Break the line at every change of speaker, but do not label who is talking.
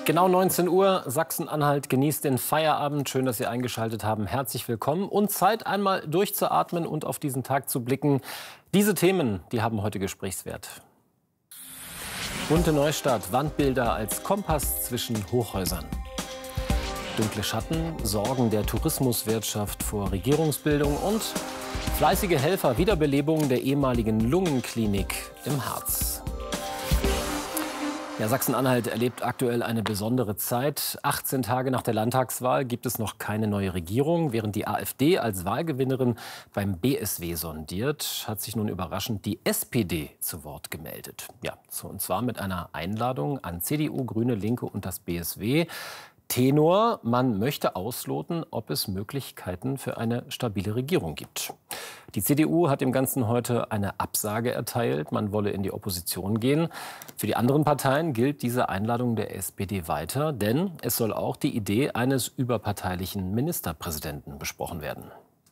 Genau 19 Uhr, Sachsen-Anhalt genießt den Feierabend. Schön, dass Sie eingeschaltet haben. Herzlich willkommen und Zeit, einmal durchzuatmen und auf diesen Tag zu blicken. Diese Themen, die haben heute Gesprächswert. Bunte Neustadt, Wandbilder als Kompass zwischen Hochhäusern. Dunkle Schatten, Sorgen der Tourismuswirtschaft vor Regierungsbildung und fleißige Helfer, Wiederbelebung der ehemaligen Lungenklinik im Harz. Ja, Sachsen-Anhalt erlebt aktuell eine besondere Zeit. 18 Tage nach der Landtagswahl gibt es noch keine neue Regierung. Während die AfD als Wahlgewinnerin beim BSW sondiert, hat sich nun überraschend die SPD zu Wort gemeldet. Ja, und zwar mit einer Einladung an CDU, Grüne, Linke und das BSW. Tenor: Man möchte ausloten, ob es Möglichkeiten für eine stabile Regierung gibt. Die CDU hat dem Ganzen heute eine Absage erteilt. Man wolle in die Opposition gehen. Für die anderen Parteien gilt diese Einladung der SPD weiter, denn es soll auch die Idee eines überparteilichen Ministerpräsidenten besprochen werden.